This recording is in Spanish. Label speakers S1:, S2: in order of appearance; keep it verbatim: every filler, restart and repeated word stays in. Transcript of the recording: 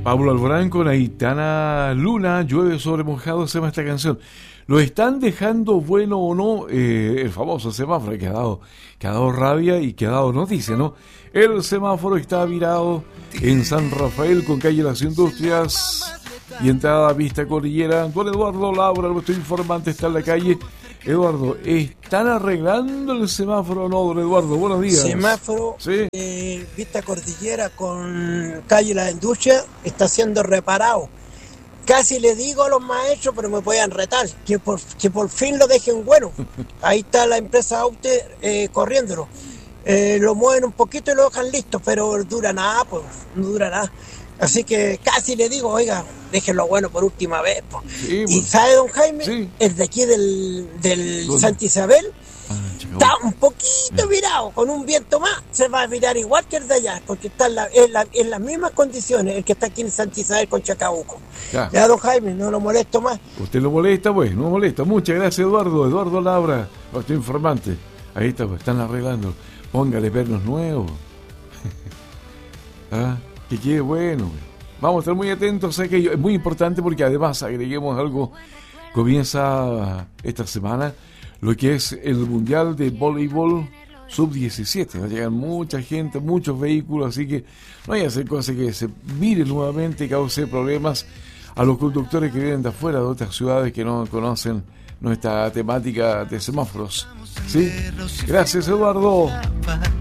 S1: Pablo Alborán con Aitana Luna, llueve sobre mojado, se llama esta canción. ¿Lo están dejando bueno o no? Eh, el famoso semáforo que ha dado, que ha dado rabia y que ha dado noticia, ¿no? El semáforo está virado en San Rafael con calle Las Industrias y entrada a Vista Cordillera. Don Eduardo Laura, nuestro informante, está en la calle. Eduardo, ¿están arreglando el semáforo o no, don Eduardo? Buenos días.
S2: Semáforo,
S1: ¿sí?
S2: eh, Vista Cordillera con calle La Industria está siendo reparado. Casi le digo a los maestros, pero me pueden retar, que por, que por fin lo dejen bueno. Ahí está la empresa Aute eh, corriéndolo. Eh, lo mueven un poquito y lo dejan listo, pero dura nada, pues, no dura nada. Así que casi le digo, oiga, déjenlo bueno por última vez. Pues. Sí, y ¿sabe, don Jaime? Sí. El de aquí del, del Santa Isabel ah, está un poquito virado, con un viento más, se va a virar igual que el de allá, porque está en, la, en, la, en las mismas condiciones, el que está aquí en Santa Isabel con Chacabuco. Ya. ya, don Jaime, no lo molesto más.
S1: Usted lo molesta, pues, no molesta. Muchas gracias, Eduardo. Eduardo Labra, nuestro informante. Ahí está, pues, están arreglando. Póngale pernos nuevos. ¿Ah? Que quede bueno. Vamos a estar muy atentos a aquello. Es muy importante porque además agreguemos algo. Comienza esta semana lo que es el Mundial de Voleibol sub diecisiete. Va a llegar mucha gente, muchos vehículos, así que no hay que hacer cosas que se vire nuevamente y cause problemas a los conductores que vienen de afuera, de otras ciudades que no conocen nuestra temática de semáforos. ¿Sí? Gracias, Eduardo.